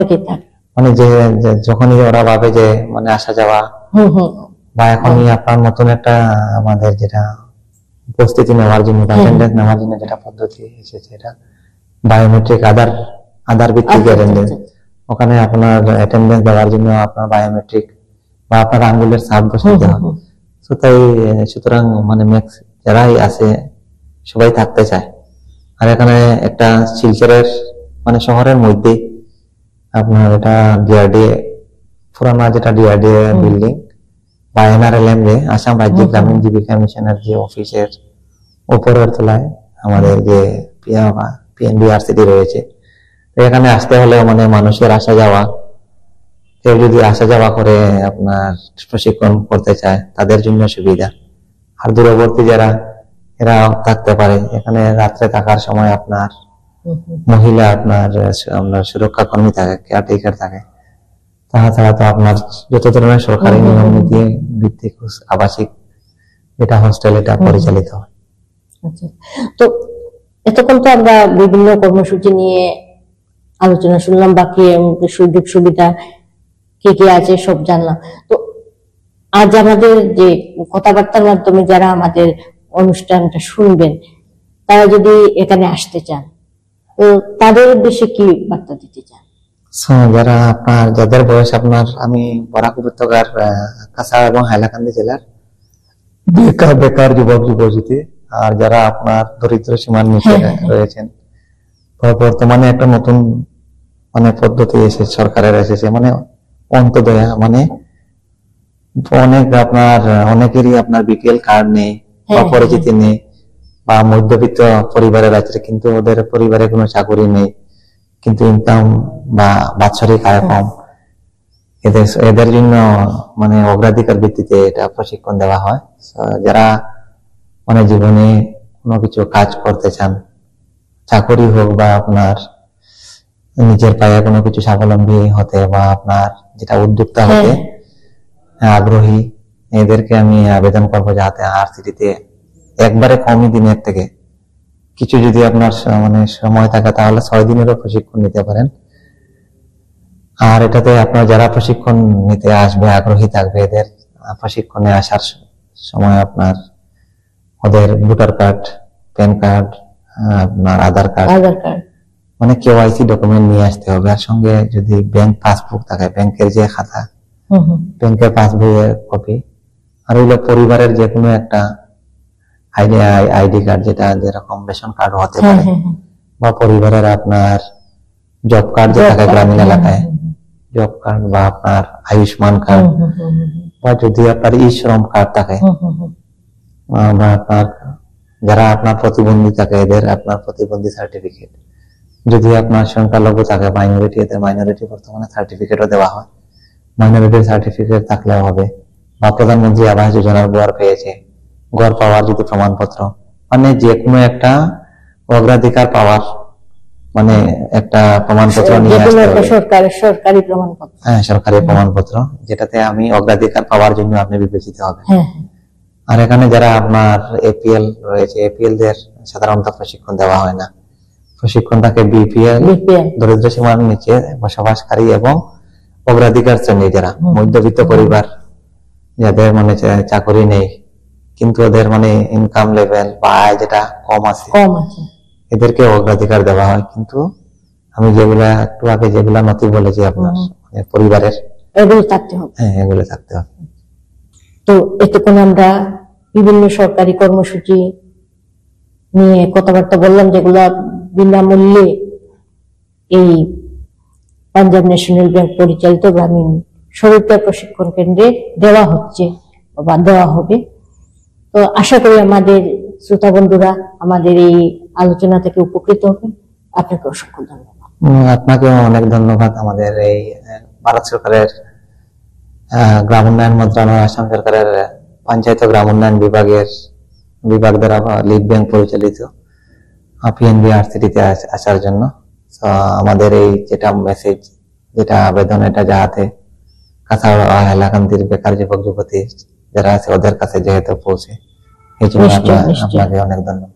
মানে যে যখনই ওরা ভাবে যে মানে আসা যাওয়া বা এখনই আপনার নতুন একটা আমাদের যেটা উপস্থিতি নেওয়ার জন্য অ্যাটেন্ডেন্স নেওয়ার জন্য যেটা পদ্ধতি এসেছে, এটা বায়োমেট্রিক আধার ভিত্তিক অ্যাটেন্ডেন্স। ওখানে আপনার অ্যাটেন্ডেন্স দেওয়ার জন্য আপনার বায়োমেট্রিক বা আপনার আঙ্গুলের ছাপ বসাতে হয়। তো তাই সুতরাং মানে ম্যাক্স যারাই আছে সবাই থাকতে চায়। আর এখানে একটা শিলচরের মানে শহরের মধ্যে আপনার এটা ডিআরডিএ পুরানা যেটা ডিআরডিএ বিল্ডিং বা এনআরএলএম যে আসাম রাজ্য গ্রামীণ জীবিকা মিশনের যে অফিসের উপরের তলায় আমাদের যে পিএনবিআরসিটি রয়েছে। এখানে আসতে হলে মানে মানুষের আসা যাওয়া, কেউ যদি আসা যাওয়া করে আপনার প্রশিক্ষণ করতে চায় তাদের জন্য সুবিধা। আর দূরবর্তী যারা এরা থাকতে পারে এখানে রাত্রে থাকার সময় আপনার মহিলা আপনার সুরক্ষা কর্মী থাকে, কেয়ারটেকার থাকে। তাছাড়া তো আপনার যত ধরনের সরকারি নিয়ম নীতি ভিত্তিক আবাসিক যেটা হোস্টেল এটা পরিচালিত হয়। তো এতক্ষণ তো আমরা বিভিন্ন কর্মসূচি নিয়ে আলোচনা শুনলাম, বাকি সুযোগ সুবিধা কি কি আছে সব জানলাম। তো আজ আমাদের যে কথাবার্তার মাধ্যমে যারা আমাদের অনুষ্ঠানটা শুনবেন তারা যদি এখানে আসতে চান তো তাদের উদ্দেশ্যে কি বার্তা দিতে চান? যারা আপনার যাদের বয়স আপনার, আমি বরাক উপত্যকার কাছাড় এবং হাইলাকান্দি জেলার বেকার যুবক যুবতী, আর যারা আপনার দরিদ্র সীমার নিচে রয়েছেন, বর্তমানে একটা নতুন মানে পদ্ধতি এসেছে, সরকারের এসেছে মানে অন্তদয়া, মানে অনেক আপনার অনেকেরই আপনার বিপিএল কার্ড নেই বা পরিচিতি নেই বা মধ্যবিত্ত পরিবারের আছে কিন্তু ওদের পরিবারে কোনো চাকরি নেই, কিন্তু ইনকাম বা বাৎসরিক আয় কম। এদের জন্য মানে অগ্রাধিকার ভিত্তিতে এটা প্রশিক্ষণ দেওয়া হয়। যারা মানে জীবনে কোনো কিছু কাজ করতে চান, চাকরি হোক বা আপনার নিজের পায়ে কোনো কিছু স্বাবলম্বী হতে বা আপনার যেটা উদ্যোক্তা হতে আগ্রহী, এদেরকে আমি আবেদন করবো যাতে আরসিটিতে একবারে কমই দিনের থেকে কিছু যদি আপনার মানে সময় থাকে তাহলে 6 দিনেরও প্রশিক্ষণ নিতে পারেন। আর এটাতে আপনার যারা প্রশিক্ষণ নিতে আসবে আগ্রহী থাকবে, এদের প্রশিক্ষণে আসার সময় আপনার ওদের ভোটার কার্ড, প্যান কার্ড, আপনার আধার কার্ড মানে কেওয়াইসি ডকুমেন্ট নিয়ে আসতে হবে। আর সঙ্গে যদি ব্যাংক পাসবুক থাকে, ব্যাংকের যে খাতা, ব্যাংকের পাসবইয়ের কপি, আর হইলো পরিবারের যে কোনো একটা আইডি কার্ড, যেটা যেরকম রেশন কার্ড হতে পারে বা পরিবারের আপনার জব কার্ড যে থাকে গ্রামীণ এলাকায়, জব কার্ড বা আপনার আয়ুষ্মান কার্ড বা যদি আপনার ই শ্রম কার্ড থাকে বা আপনার যারা আপনার প্রতিবন্ধী থাকে এদের আপনার প্রতিবন্ধী সার্টিফিকেট, যদি আপনার সংখ্যালঘু থাকে মাইনরিটি, এদের মাইনরিটি বর্তমানে সার্টিফিকেটও দেওয়া হয়, মাইনরিটি সার্টিফিকেট থাকলে হবে। বা প্রধানমন্ত্রী আবাস যোজনার ঘর পেয়েছে, ঘর পাওয়ার যদি প্রমাণপত্র, মানে যে কোনো একটা অগ্রাধিকার পাওয়ার মানে একটা প্রমাণপত্র নিয়ে আসতে হবে, সরকারি প্রমাণপত্র। হ্যাঁ, সরকারি প্রমাণপত্র, যেটাতে আমি অগ্রাধিকার পাওয়ার জন্য আপনি বিবেচিত হবে। আর এখানে যারা আপনার এপিএল রয়েছে, এপিএল দের সাধারণত প্রশিক্ষণ দেওয়া হয় না, প্রশিক্ষণ থাকে বিপিএল, দরিদ্র সীমার নিচে বসবাসকারী এবং অগ্রাধিকার শ্রেণী যারা মধ্যবিত্ত পরিবার, যাদের মানে চাকরি নেই কিন্তু ওদের মানে ইনকাম লেভেল বা আয় যেটা কম আছে, এদেরকে অগ্রাধিকার দেওয়া হয়। কিন্তু আমি যেগুলা একটু আগে যেগুলা নথি বলেছি আপনার পরিবারের, এগুলো থাকতে হবে। হ্যাঁ, এগুলো থাকতে হবে। তো এতক্ষণ আমরা বিভিন্ন সরকারি কর্মসূচি নিয়ে কথাবার্তা বললাম, যেগুলা বিনামূল্যে এই পাঞ্জাব ন্যাশনাল ব্যাংক পরিচালিত গ্রামীণ স্বরোজগার প্রশিক্ষণ কেন্দ্রে দেওয়া হচ্ছে বা দেওয়া হবে। তো আশা করি আমাদের শ্রোতা বন্ধুরা আমাদের এই আলোচনা থেকে উপকৃত হবে। আপনাকে অসংখ্য ধন্যবাদ। আপনাকেও অনেক ধন্যবাদ। আমাদের এই ভারত সরকারের গ্রাম উন্নয়ন মন্ত্রণালয়, আসাম সরকারের পঞ্চায়েত গ্রাম উন্নয়ন বিভাগ দ্বারা লিড ব্যাংক পরিচালিত পিএনবিআরসিটিতে আসার জন্য। আমাদের এই যেটা মেসেজ, যেটা আবেদন, এটা যাতে কাছাড় হাইলাকান্দির বেকার যুবক যুবতী যারা আছে ওদের কাছে যেহেতু পৌঁছে, এই জন্য আপনাকে অনেক ধন্যবাদ।